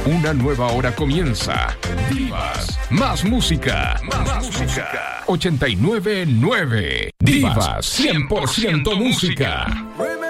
Una nueva hora comienza. Divas, más música. Más música. 89.9. Divas, 100% música.